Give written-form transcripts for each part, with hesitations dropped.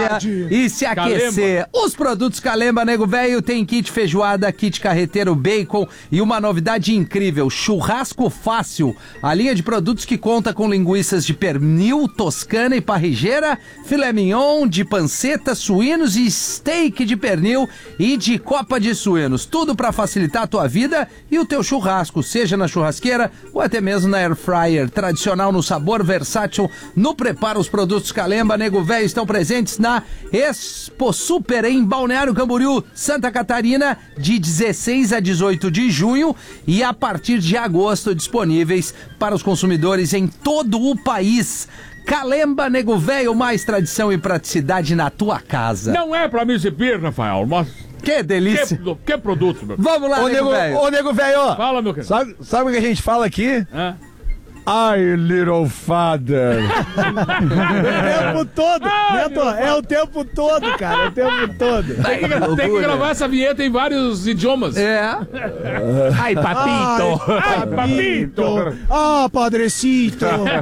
dia e se aquecer. Os produtos Calemba, nego velho, tem kit feijoada, kit carreteiro, bacon e uma novidade incrível, churrasco fácil. A linha de produtos que conta com linguiças de pernil, toscana e parrigeira, filé mignon, de panceta, suínos e steak de pernil e de copa de suínos. Tudo para facilitar a tua vida e o teu churrasco, seja na churrasqueira ou até mesmo na air fryer. Tradicional no sabor, versátil no preparo. Os produtos Calemba, nego velho, estão presentes na Expo Super em Balneário Camboriú, Santa Catarina, de 16 a 18 de junho e a partir de agosto disponíveis para os consumidores em todo o país. Calemba, nego velho, mais tradição e praticidade na tua casa. Não é pra me exibir, Rafael, mas... Que delícia. Que produto, meu. Vamos lá, nego velho. Ô, nego velho. Fala, meu querido. Sabe o que a gente fala aqui? Ai, little father. O tempo todo. Neto, é o tempo todo, cara. É o tempo todo. Tem que gravar essa vinheta em vários idiomas. Ai, papito. Ai, papito. Ah, padrecito.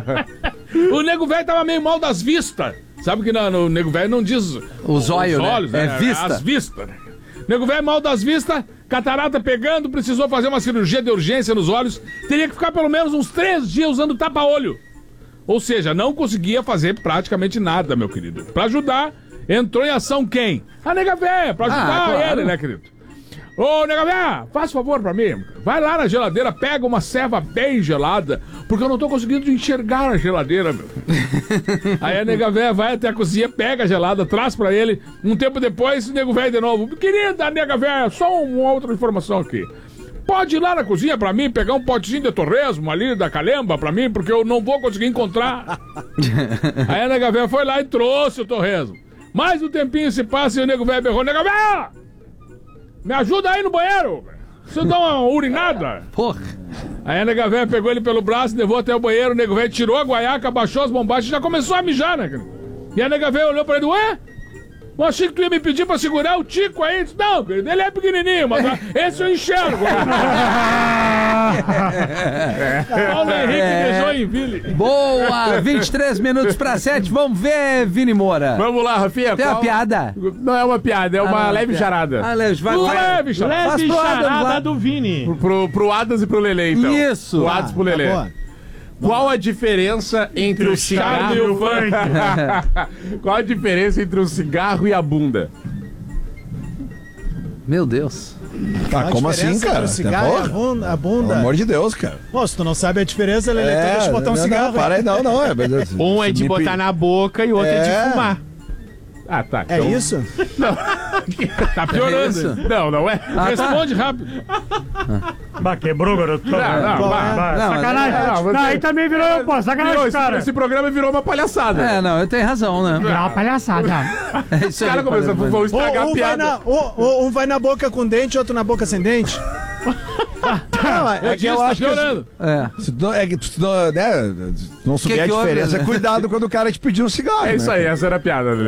O nego velho tava meio mal das vistas. Sabe que no nego velho não diz os olhos, né? É vista. As vistas. Nego velho mal das vistas, catarata pegando, precisou fazer uma cirurgia de urgência nos olhos. Teria que ficar pelo menos uns 3 dias usando tapa-olho. Ou seja, não conseguia fazer praticamente nada, meu querido. Pra ajudar, entrou em ação quem? A nega velha, pra ajudar ele, né, querido? Ô, nega velha, faz favor pra mim. Vai lá na geladeira, pega uma ceva bem gelada, porque eu não tô conseguindo enxergar a geladeira, meu. Aí a nega velha vai até a cozinha, pega a gelada, traz pra ele. Um tempo depois, o nego velho de novo. Querida nega velha, só uma outra informação aqui. Pode ir lá na cozinha pra mim, pegar um potezinho de torresmo ali da Calemba pra mim, porque eu não vou conseguir encontrar. Aí a nega velha foi lá e trouxe o torresmo. Mais um tempinho se passa e o nego velho berrou: nega velha! Me ajuda aí no banheiro! Você dá uma urinada? Porra! Aí a nega velha pegou ele pelo braço, levou até o banheiro, o nego velho tirou a guaiaca, abaixou as bombachas e já começou a mijar, né? E a nega velha olhou pra ele: ué? Eu achei que tu ia me pedir pra segurar o Tico aí. Disse: não, querido, ele é pequenininho, mas esse eu enxergo. Paulo Henrique de Joinville. Boa! 23 minutos pra 7. Vamos ver, Vini Moura. Vamos lá, Rafinha. Tem uma piada? Não é uma piada, é uma leve charada. Leve charada do Vini. Pro Adas e pro Lelê, então. Isso. Pro Adas e pro Lelê. Tá. Qual a diferença entre o cigarro e o funk? Qual a diferença entre o cigarro e a bunda? Meu Deus. Como assim, cara? O cigarro e a bunda. Pelo amor de Deus, cara. Pô, se tu não sabe a diferença, Lelê, então deixa eu botar um cigarro. Para aí, não. Um é de botar na boca e o outro é de fumar. Ah, tá. É isso? Não. Tá piorando. Não é. Responde rápido. Bah, quebrou, garoto. Não, sacanagem. Não, aí também virou, pô, sacanagem, cara. Esse programa virou uma palhaçada. Eu tenho razão, né? Virou uma palhaçada. É isso aí. Os caras começam a estragar a piada. Um vai na boca com dente, outro na boca sem dente. É que eu acho que se não souber a diferença, cuidado quando o cara te pedir um cigarro. É isso aí, essa era a piada, né?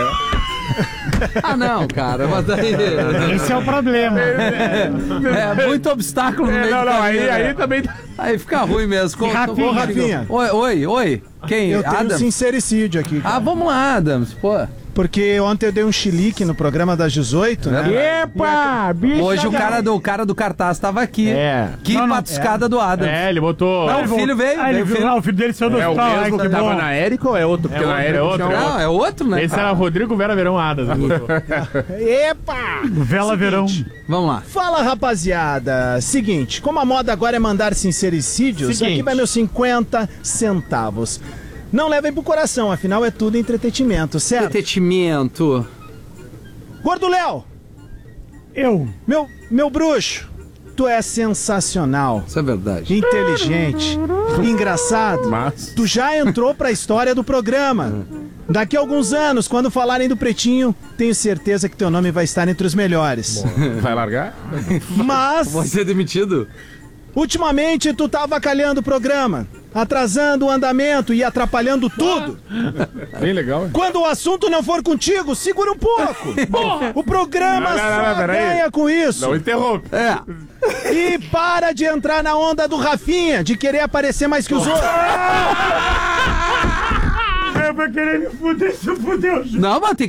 Não, cara, mas daí... Esse é o problema. É muito obstáculo no meio do caminho, aí também... Aí fica ruim mesmo. Ô, Rafinha. Oi. Quem? Eu tenho Adams? Sincericídio aqui. Vamos lá, Adams, pô. Porque ontem eu dei um chilique no programa das 18, né? Epa, bicho! Hoje o cara do cartaz estava aqui. Que patuscada do Adams. Ele botou... Não, o filho veio. O filho dele saiu do hospital. É o mesmo que tava na Érica ou é outro? Porque na Érica é outro. Não, é outro, né? Esse era Rodrigo Vera Verão Adas. Epa! Vela Verão. Vamos lá. Fala, rapaziada. Seguinte, como a moda agora é mandar sincericídios, aqui vai meus 50 centavos. Não levem pro coração, afinal é tudo entretenimento, certo? Entretenimento. Gordo Léo! Meu bruxo, tu é sensacional. Isso é verdade. Inteligente, engraçado. Mas... Tu já entrou pra história do programa. Daqui a alguns anos, quando falarem do Pretinho, tenho certeza que teu nome vai estar entre os melhores. Vai largar? Mas... Vai ser demitido? Ultimamente, tu tá avacalhando o programa, atrasando o andamento e atrapalhando tudo. Bem legal, hein? Quando o assunto não for contigo, segura um pouco. O programa só ganha com isso. Não interrompe. E para de entrar na onda do Rafinha, de querer aparecer mais que os outros. Vai querer me fuder, se fudeu. Não, mas tem